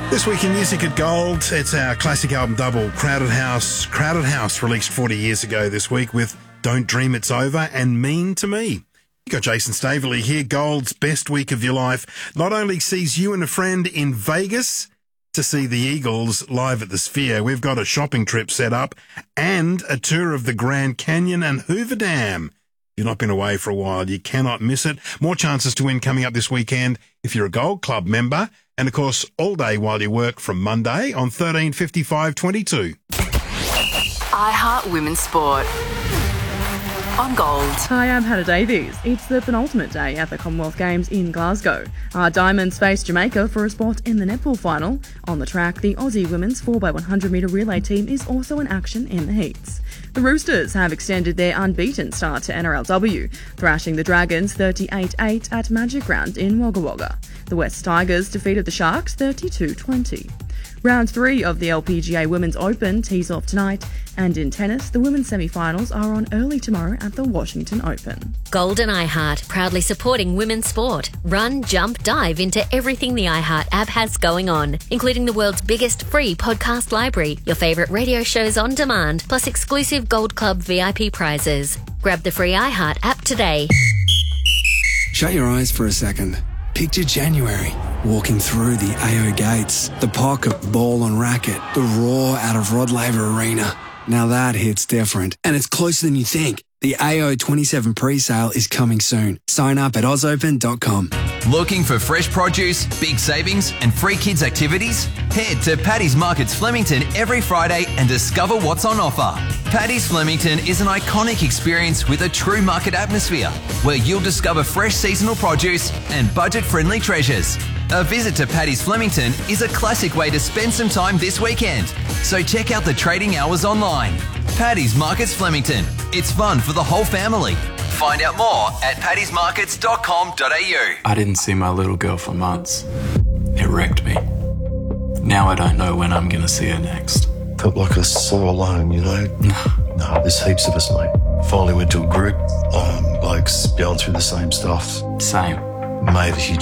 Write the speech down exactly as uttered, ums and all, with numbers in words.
This week in Music at Gold, it's our classic album double, Crowded House. Crowded House, released forty years ago this week with Don't Dream It's Over and Mean to Me. You got Jason Staveley here. Gold's best week of your life not only sees you and a friend in Vegas to see the Eagles live at the Sphere, we've got a shopping trip set up and a tour of the Grand Canyon and Hoover Dam. If you've not been away for a while, you cannot miss it. More chances to win coming up this weekend if you're a Gold Club member. And, of course, all day while you work from Monday on thirteen fifty-five twenty-two. iHeart Women's Sport on Gold. Hi, I'm Hannah Davies. It's the penultimate day at the Commonwealth Games in Glasgow. Our Diamonds face Jamaica for a spot in the netball final. On the track, the Aussie women's four by one hundred metre relay team is also in action in the heats. The Roosters have extended their unbeaten start to N R L W, thrashing the Dragons thirty-eight eight at Magic Round in Wagga Wagga. The West Tigers defeated the Sharks thirty-two twenty. Round three of the L P G A Women's Open tees off tonight, and in tennis, the women's semi-finals are on early tomorrow at the Washington Open. Gold and iHeart, proudly supporting women's sport. Run, jump, dive into everything the iHeart app has going on, including the world's biggest free podcast library, your favourite radio shows on demand, plus exclusive Gold Club V I P prizes. Grab the free iHeart app today. Shut your eyes for a second. Picture January, walking through the A O gates, the pocket ball on racket, the roar out of Rod Laver Arena. Now that hits different, and it's closer than you think. The A O twenty-seven pre-sale is coming soon. Sign up at oz open dot com. Looking for fresh produce, big savings and free kids activities? Head to Paddy's Markets Flemington every Friday and discover what's on offer. Paddy's Flemington is an iconic experience with a true market atmosphere where you'll discover fresh seasonal produce and budget-friendly treasures. A visit to Paddy's Flemington is a classic way to spend some time this weekend, so check out the trading hours online. Paddy's Markets Flemington. It's fun for the whole family. Find out more at paddys markets dot com dot a u. I didn't see my little girl for months. It wrecked me. Now I don't know when I'm going to see her next. Felt like I was so alone, you know? No, there's heaps of us, mate. Finally went to a group, um, blokes going through the same stuff. Same. Made a huge